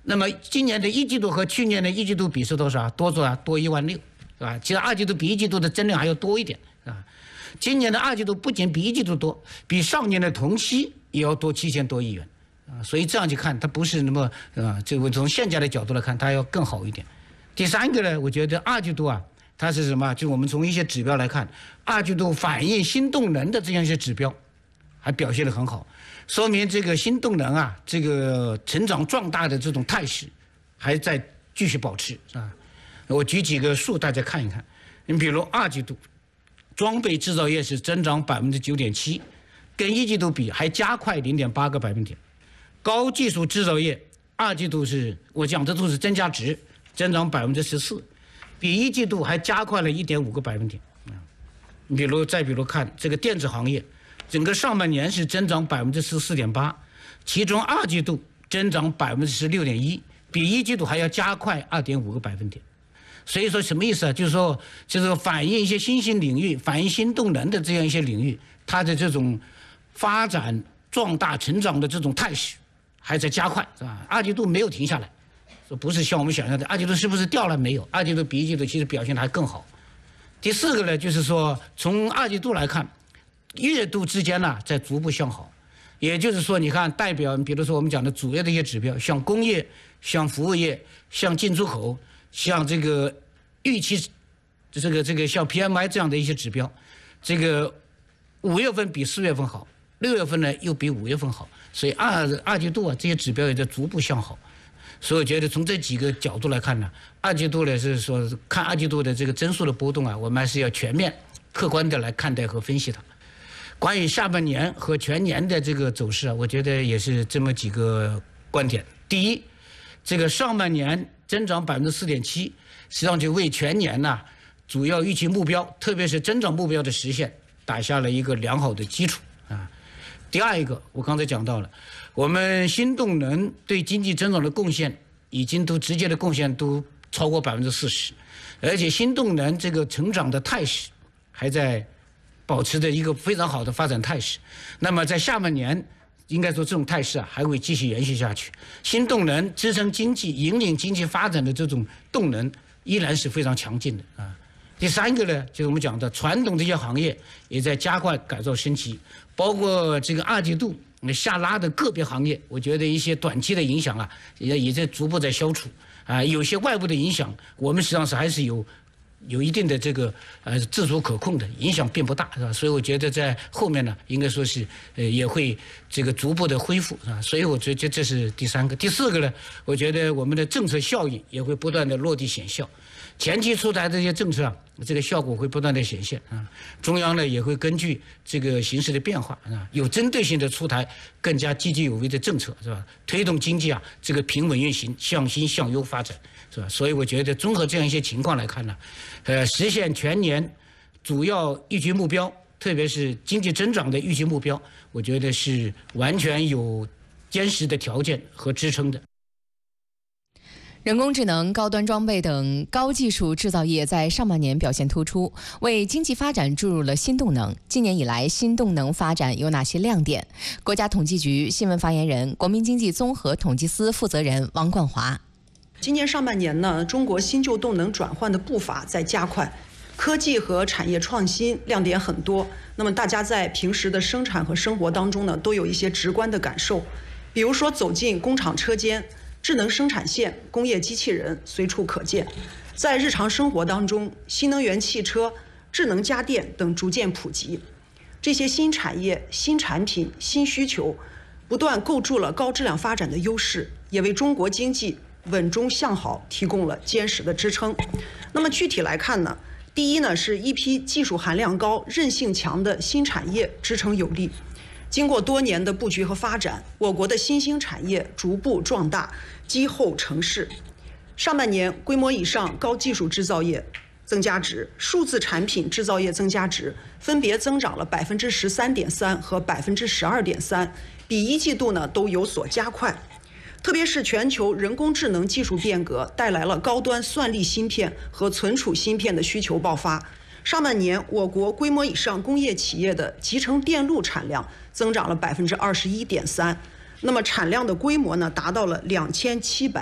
那么今年的一季度和去年的一季度比是多少？多16000，是吧？其实二季度比一季度的增量还要多一点啊。今年的二季度不仅比一季度多，比上年的同期也要多7000多亿元啊。所以这样去看，它不是那么这个从现价的角度来看，它要更好一点。第三个呢，我觉得二季度啊，它是什么？就我们从一些指标来看，二季度反映新动能的这样一些指标还表现得很好。说明这个新动能啊，这个成长壮大的这种态势还在继续保持啊。我举几个数大家看一看。你比如二季度，装备制造业是增长9.7%，跟一季度比还加快0.8个百分点。高技术制造业二季度是我讲的都是增加值，增长14%，比一季度还加快了1.5个百分点。再比如看这个电子行业。整个上半年是增长14.8%，其中二季度增长16.1%，比一季度还要加快2.5个百分点。所以说什么意思啊？就是说，就是反映一些新兴领域、反映新动能的这样一些领域，它的这种发展壮大、成长的这种态势还在加快，是吧？二季度没有停下来，说不是像我们想象的，二季度是不是掉了？没有，二季度比一季度其实表现的还更好。第四个呢，就是说从二季度来看。月度之间呢，在逐步向好，也就是说，你看代表，比如说我们讲的主要的一些指标，像工业、像服务业、像进出口、像这个预期，这个像 PMI 这样的一些指标，这个5月份比4月份好，6月份呢又比5月份好，所以二季度啊这些指标也在逐步向好，所以我觉得从这几个角度来看呢，二季度呢是说看二季度的这个增速的波动啊，我们还是要全面、客观的来看待和分析它。关于下半年和全年的这个走势啊，我觉得也是这么几个观点。第一，这个上半年增长4.7%，实际上就为全年呢主要预期目标，特别是增长目标的实现打下了一个良好的基础啊。第二一个，我刚才讲到了，我们新动能对经济增长的贡献已经都直接的贡献都超过40%，而且新动能这个成长的态势还在保持着一个非常好的发展态势。那么在下半年，应该说这种态势啊还会继续延续下去。新动能支撑经济、引领经济发展的这种动能依然是非常强劲的啊。第三个呢，就是我们讲的传统这些行业也在加快改造升级，包括这个二季度下拉的个别行业，我觉得一些短期的影响啊，也在逐步在消除啊。有些外部的影响，我们实际上是还是有一定的这个自主可控的影响，并不大，是吧？所以我觉得在后面呢，应该说是也会这个逐步的恢复，是吧？所以我觉得这是第三个。第四个呢，我觉得我们的政策效应也会不断的落地显效。前期出台这些政策啊，这个效果会不断的显现啊。中央呢也会根据这个形势的变化啊，有针对性的出台更加积极有为的政策，是吧？推动经济啊这个平稳运行，向新向优发展，是吧？所以我觉得综合这样一些情况来看呢，实现全年主要预期目标，特别是经济增长的预期目标，我觉得是完全有坚实的条件和支撑的。 人工智能、高端装备等高技术制造业在上半年表现突出，为经济发展注入了新动能。今年以来，新动能发展有哪些亮点？国家统计局新闻发言人、国民经济综合统计司负责人王冠华。 今年上半年呢，中国新旧动能转换的步伐在加快，科技和产业创新亮点很多。那么大家在平时的生产和生活当中呢，都有一些直观的感受，比如说走进工厂车间。智能生产线、工业机器人随处可见，在日常生活当中，新能源汽车、智能家电等逐渐普及。这些新产业、新产品、新需求，不断构筑了高质量发展的优势，也为中国经济稳中向好提供了坚实的支撑。那么具体来看呢，第一呢，是一批技术含量高、韧性强的新产业支撑有力。经过多年的布局和发展，我国的新兴产业逐步壮大，积厚成势。上半年规模以上高技术制造业增加值、数字产品制造业增加值分别增长了13.3%和12.3%，比一季度呢都有所加快。特别是全球人工智能技术变革带来了高端算力芯片和存储芯片的需求爆发。上半年，我国规模以上工业企业的集成电路产量增长了21.3%，那么产量的规模呢达到了2700